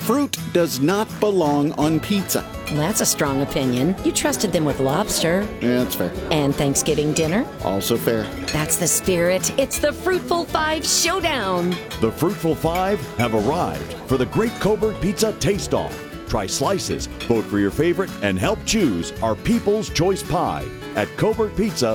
Fruit does not belong on pizza. Well, that's a strong opinion. You trusted them with lobster. Yeah, that's fair. And Thanksgiving dinner? Also fair. That's the spirit. It's the Fruitful Five Showdown. The Fruitful Five have arrived for the Great Coburg Pizza Taste-Off. Try slices, vote for your favorite, and help choose our People's Choice Pie at Coburg Pizza